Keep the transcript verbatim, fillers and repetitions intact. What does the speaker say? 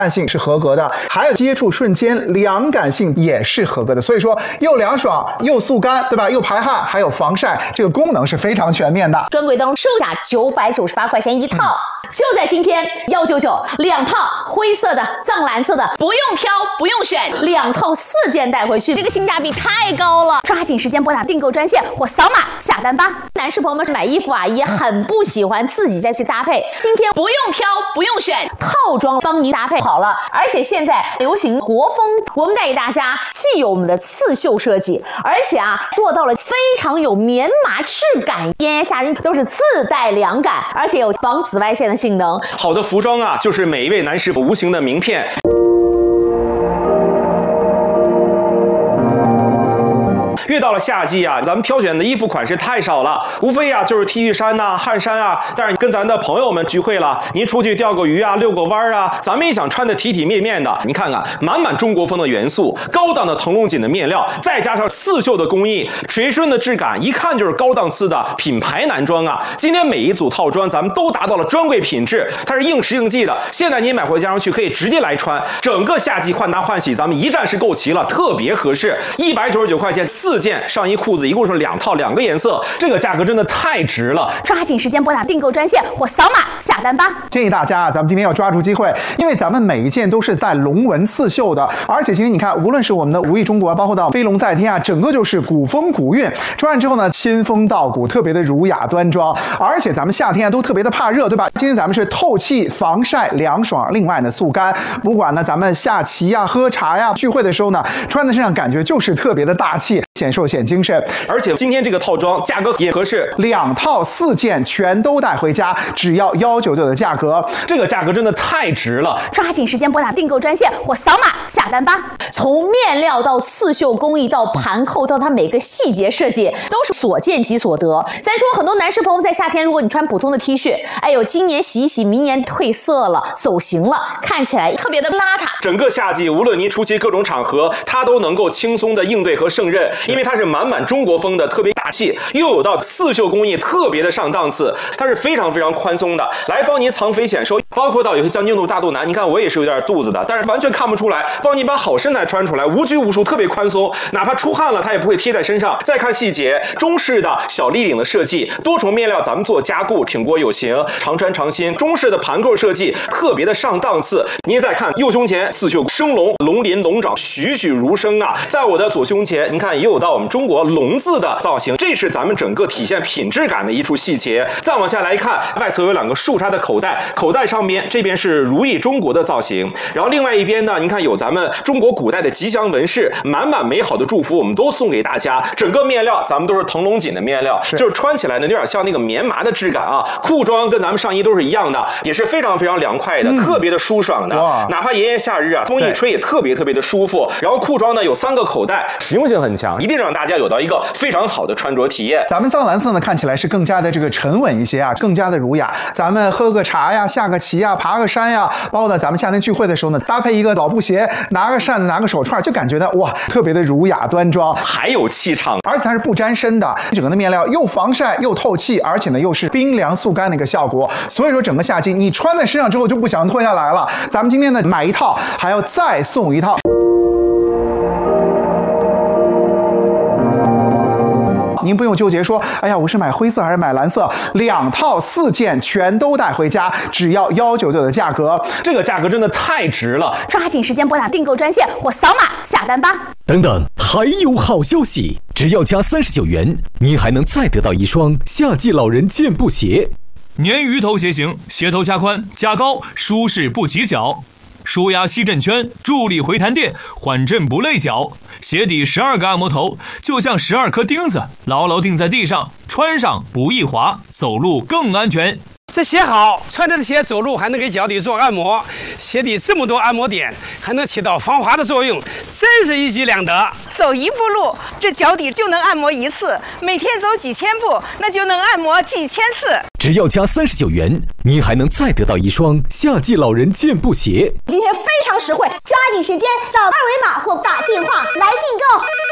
感性是合格的，还有接触瞬间凉感性也是合格的，所以说又凉爽又速干，对吧？又排汗，还有防晒，这个功能是非常全面的。 专柜当中售价九百九十八块钱一套，嗯、就在今天一九九两套灰色的、藏蓝色的，不用挑，不用选，两套四件带回去，这个性价比太高了！抓紧时间拨打订购专线或扫码下单吧。男士朋友们买衣服啊，也很不喜欢自己再去搭配，今天不用挑，不用选，套装帮您搭配好了，而且现在流行国风，我们带给大家既有我们的刺绣设计，而且啊做到了非常有棉麻质感，炎炎夏日都是自带凉感，而且有防紫外线的性能。 好的服装啊，就是每一位男士无形的名片。越到了夏季啊，咱们挑选的衣服款式太少了，无非呀、啊、就是 T 恤衫呐、啊、汗衫啊。但是跟咱的朋友们聚会了，您出去钓个鱼啊、遛个弯啊，咱们也想穿的体体面面的。你看看，满满中国风的元素，高档的腾龙锦的面料，再加上刺绣的工艺，垂顺的质感，一看就是高档次的品牌男装啊。今天每一组套装咱们都达到了专柜品质，它是应时应季的。现在您买回家上去可以直接来穿，整个夏季换搭换洗咱们一站式购齐了，特别合适。一百九十九块钱四件上衣裤子，一共是两套两个颜色，这个价格真的太值了！ 抓紧时间拨打订购专线或扫码下单吧。 建议大家啊，咱们今天要抓住机会，因为咱们每一件都是带龙纹刺绣的，而且今天你看，无论是我们的如意中国，包括到飞龙在天啊，整个就是古风古韵，穿上之后呢，仙风道骨，特别的儒雅端庄。而且咱们夏天啊都特别的怕热，对吧？今天咱们是透气、防晒、凉爽，另外呢速干。不管呢咱们下棋呀、喝茶呀、聚会的时候呢，穿在身上感觉就是特别的大气。显瘦显精神， 而且今天这个套装价格也合适， 两套四件全都带回家，只要一九九的价格， 这个价格真的太值了！ 抓紧时间拨打订购专线或扫码下单吧。从面料到刺绣工艺到盘扣到它每个细节设计，都是所见即所得。再说很多男士朋友在夏天，如果你穿普通的 T 恤，哎呦，今年洗一洗，明年褪色了、走形了，看起来特别的邋遢。 整个夏季，无论您出席各种场合，它都能够轻松的应对和胜任。因为它是满满中国风的，特别大气，又有到刺绣工艺，特别的上档次，它是非常非常宽松的，来帮您藏肥显瘦。包括到有些将军肚、大肚腩，你看我也是有点肚子的，但是完全看不出来，帮你把好身材穿出来，无拘无束，特别宽松，哪怕出汗了，它也不会贴在身上。再看细节，中式的小立领的设计，多重面料咱们做加固，挺过有型，常穿常新。中式的盘扣设计，特别的上档次。您再看右胸前刺绣生龙，龙鳞龙爪栩栩如生啊，在我的左胸前，您看也有到我们中国龙字的造型，这是咱们整个体现品质感的一处细节。再往下来看，外侧有两个竖插的口袋，口袋上边这边是如意中国的造型，然后另外一边呢，您看有咱们中国古代的吉祥纹饰，满满美好的祝福，我们都送给大家。整个面料咱们都是腾龙锦的面料，是就是穿起来呢有点像那个棉麻的质感啊。裤装跟咱们上衣都是一样的，也是非常非常凉快的，嗯、特别的舒爽的，哪怕炎炎夏日啊，风一吹也特别特别的舒服。然后裤装呢有三个口袋，实用性很强，一定让大家有到一个非常好的穿着体验。 咱们藏蓝色呢看起来是更加的这个沉稳一些啊，更加的儒雅。咱们喝个茶呀、下个棋呀、爬个山呀，包括呢咱们夏天聚会的时候呢，搭配一个老布鞋，拿个扇子、拿个手串，就感觉到哇，特别的儒雅端庄， 还有气场， 而且它是不沾身的，整个的面料又防晒又透气，而且呢又是冰凉速干的一个效果。所以说整个夏季你穿在身上之后就不想脱下来了。咱们今天呢买一套还要再送一套。您不用纠结说，哎呀，我是买灰色还是买蓝色？两套四件全都带回家，只要一九九的价格， 这个价格真的太值了！ 抓紧时间拨打订购专线或扫码下单吧。 等等，还有好消息！只要加三十九元，您还能再得到一双夏季老人健步鞋。 鲶鱼头鞋型，鞋头加宽加高，舒适不挤脚。舒压吸震圈，助力回弹垫，缓震不累脚。鞋底十二个按摩头，就像十二颗钉子，牢牢钉在地上，穿上不易滑，走路更安全。 这鞋好，穿着的鞋走路还能给脚底做按摩，鞋底这么多按摩点，还能起到防滑的作用，真是一举两得。 走一步路，这脚底就能按摩一次；每天走几千步，那就能按摩几千次。 只要加三十九元，您还能再得到一双夏季老人健步鞋。 今天非常实惠，抓紧时间扫二维码或打电话来订购。